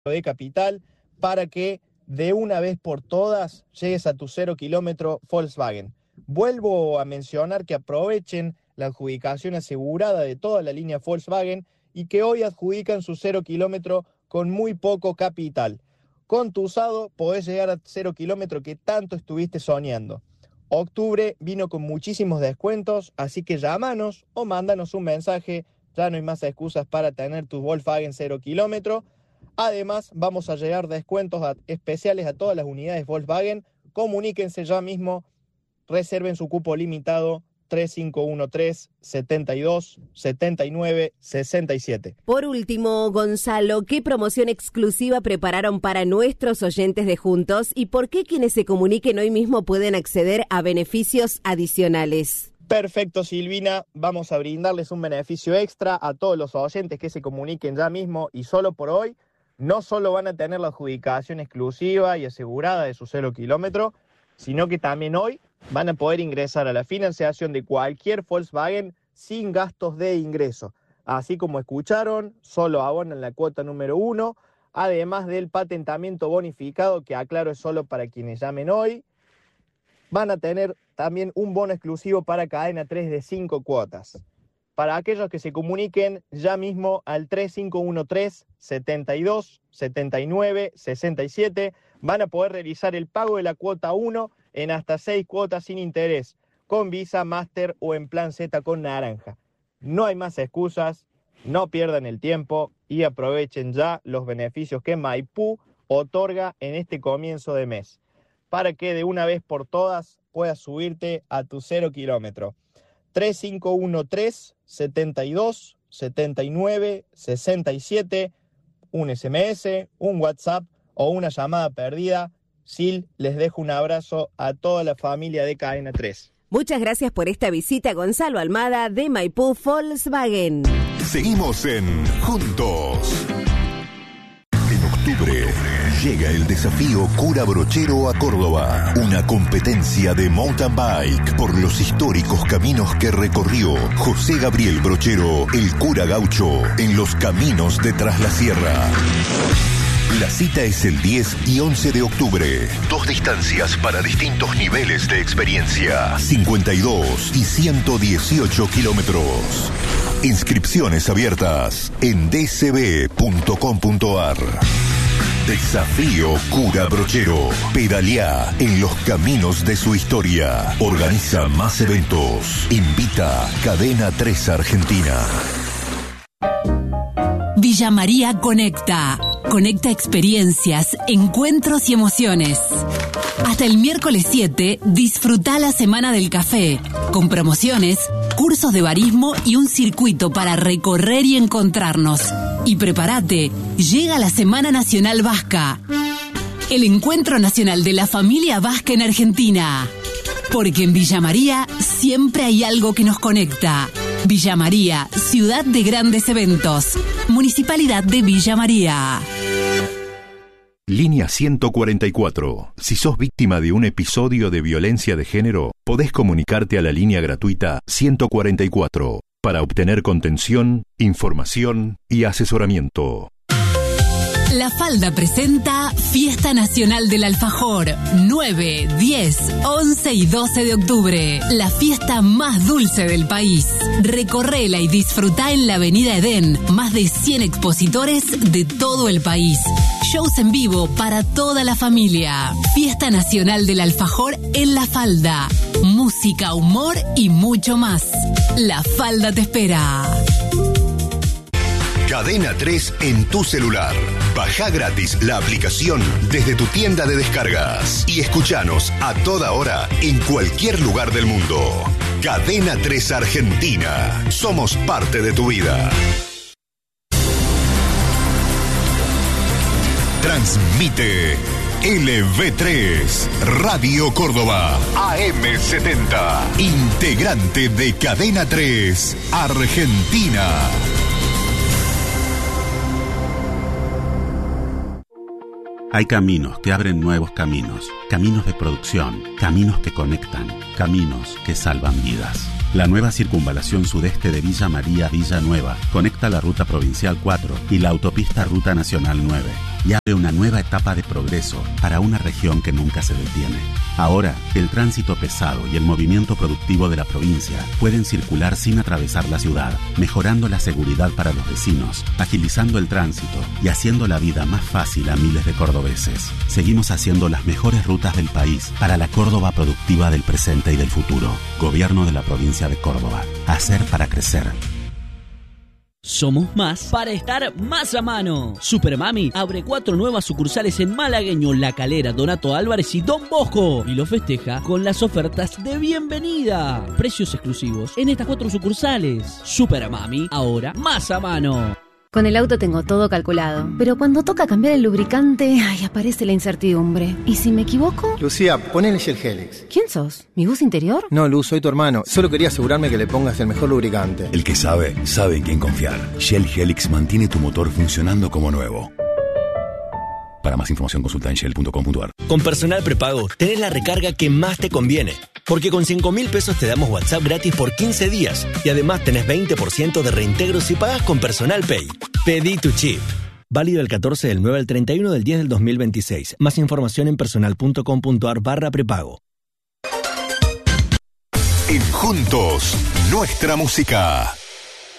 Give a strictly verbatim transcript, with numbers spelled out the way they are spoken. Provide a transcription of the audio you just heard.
de Capital para que de una vez por todas llegues a tu cero kilómetro Volkswagen. Vuelvo a mencionar que aprovechen la adjudicación asegurada de toda la línea Volkswagen y que hoy adjudican su cero kilómetro con muy poco capital. Con tu usado podés llegar a cero kilómetro que tanto estuviste soñando. Octubre vino con muchísimos descuentos, así que llámanos o mándanos un mensaje. Ya no hay más excusas para tener tu Volkswagen cero kilómetro. Además, vamos a llegar descuentos a, especiales a todas las unidades Volkswagen. Comuníquense ya mismo, reserven su cupo limitado tres cinco uno tres, setenta y dos, setenta y nueve, sesenta y siete. Por último, Gonzalo, ¿qué promoción exclusiva prepararon para nuestros oyentes de Juntos y por qué quienes se comuniquen hoy mismo pueden acceder a beneficios adicionales? Perfecto, Silvina. Vamos a brindarles un beneficio extra a todos los oyentes que se comuniquen ya mismo y solo por hoy. No solo van a tener la adjudicación exclusiva y asegurada de su cero kilómetro, sino que también hoy van a poder ingresar a la financiación de cualquier Volkswagen sin gastos de ingreso. Así como escucharon, solo abonan la cuota número uno, además del patentamiento bonificado, que aclaro es solo para quienes llamen hoy. Van a tener también un bono exclusivo para cadena tres de cinco cuotas. Para aquellos que se comuniquen ya mismo al tres cinco uno tres, setenta y dos, setenta y nueve, sesenta y siete, van a poder realizar el pago de la cuota uno en hasta seis cuotas sin interés, con Visa, Master o en plan Z con naranja. No hay más excusas, no pierdan el tiempo y aprovechen ya los beneficios que Maipú otorga en este comienzo de mes, para que de una vez por todas puedas subirte a tu cero kilómetro. tres cinco uno tres, setenta y dos, setenta y nueve, sesenta y siete, un ese eme ese, un WhatsApp o una llamada perdida. Sil, les dejo un abrazo a toda la familia de Cadena tres. Muchas gracias por esta visita, Gonzalo Almada de Maipú Volkswagen. Seguimos en Juntos. En octubre llega el desafío Cura Brochero a Córdoba, una competencia de mountain bike por los históricos caminos que recorrió José Gabriel Brochero, el cura gaucho, en los caminos de Tras la Sierra. La cita es el diez y once de octubre. Dos distancias para distintos niveles de experiencia. cincuenta y dos y ciento dieciocho kilómetros. Inscripciones abiertas en d c b punto com punto a r. Desafío Cura Brochero. Pedaleá en los caminos de su historia. Organiza más eventos. Invita Cadena tres Argentina. Villa María Conecta. Conecta experiencias, encuentros y emociones. Hasta el miércoles siete, disfruta la Semana del Café, con promociones, cursos de barismo y un circuito para recorrer y encontrarnos. Y prepárate, llega la Semana Nacional Vasca, el encuentro nacional de la familia vasca en Argentina. Porque en Villa María siempre hay algo que nos conecta. Villa María, ciudad de grandes eventos. Municipalidad de Villa María. Línea ciento cuarenta y cuatro. Si sos víctima de un episodio de violencia de género, podés comunicarte a la línea gratuita ciento cuarenta y cuatro para obtener contención, información y asesoramiento. La Falda presenta Fiesta Nacional del Alfajor, nueve, diez, once y doce de octubre. La fiesta más dulce del país. Recorrela y disfrutá en la Avenida Edén. Más de cien expositores de todo el país. Shows en vivo para toda la familia. Fiesta Nacional del Alfajor en La Falda. Música, humor y mucho más. La Falda te espera. Cadena tres en tu celular. Baja gratis la aplicación desde tu tienda de descargas y escuchanos a toda hora en cualquier lugar del mundo. Cadena tres Argentina. Somos parte de tu vida. Transmite L V tres Radio Córdoba A M setenta. Integrante de Cadena tres Argentina. Hay caminos que abren nuevos caminos, caminos de producción, caminos que conectan, caminos que salvan vidas. La nueva circunvalación sudeste de Villa María Villa Nueva conecta la ruta provincial cuatro y la autopista Ruta Nacional nueve. y abre una nueva etapa de progreso para una región que nunca se detiene. Ahora, el tránsito pesado y el movimiento productivo de la provincia pueden circular sin atravesar la ciudad, mejorando la seguridad para los vecinos, agilizando el tránsito y haciendo la vida más fácil a miles de cordobeses. Seguimos haciendo las mejores rutas del país para la Córdoba productiva del presente y del futuro. Gobierno de la provincia de Córdoba. Hacer para crecer. Somos más para estar más a mano. Supermami abre cuatro nuevas sucursales en Malagueño, La Calera, Donato Álvarez y Don Bosco y lo festeja con las ofertas de bienvenida. Precios exclusivos en estas cuatro sucursales. Supermami, ahora más a mano. Con el auto tengo todo calculado, pero cuando toca cambiar el lubricante, ay, aparece la incertidumbre. ¿Y si me equivoco? Lucía, ponele Shell Helix. ¿Quién sos? ¿Mi bus interior? No, Luz, soy tu hermano. Solo quería asegurarme que le pongas el mejor lubricante. El que sabe, sabe en quién confiar. Shell Helix mantiene tu motor funcionando como nuevo. Para más información consulta en shell punto com punto a r. Con Personal Prepago tenés la recarga que más te conviene. Porque con cinco mil pesos te damos WhatsApp gratis por quince días. Y además tenés veinte por ciento de reintegro si pagas con Personal Pay. Pedí tu chip. Válido el catorce del nueve al treinta y uno del diez del dos mil veintiséis. Más información en personal punto com punto a r barra prepago. En Juntos, nuestra música.